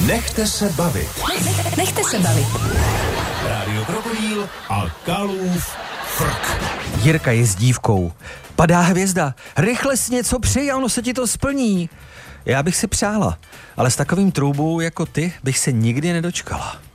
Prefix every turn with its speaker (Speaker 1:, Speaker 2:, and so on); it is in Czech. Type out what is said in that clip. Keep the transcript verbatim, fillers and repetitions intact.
Speaker 1: Nechte se bavit.
Speaker 2: Nechte se bavit.
Speaker 1: Rádio Krokodýl a Kalův frk.
Speaker 3: Jirka je s dívkou. Padá hvězda. Rychle si něco přij a ono se ti to splní. Já bych si přála, ale s takovým troubou jako ty bych se nikdy nedočkala.